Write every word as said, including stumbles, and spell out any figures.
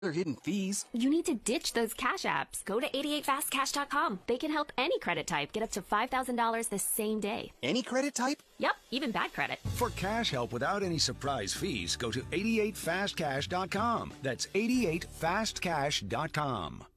Or hidden fees. You need to ditch those cash apps. Go to eighty-eight fast cash dot com. They can help any credit type get up to five thousand dollars the same day. Any credit type? Yep, even bad credit. For cash help without any surprise fees, go to eighty-eight fast cash dot com. That's eighty-eight fast cash dot com.